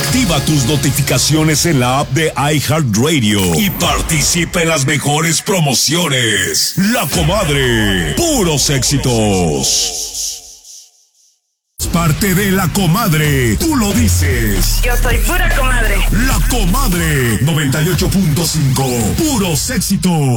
Activa tus notificaciones en la app de iHeartRadio y participa en las mejores promociones. La Comadre, puros éxitos. Parte de La Comadre, tú lo dices. Yo soy pura comadre. La Comadre, 98.5, puros éxitos.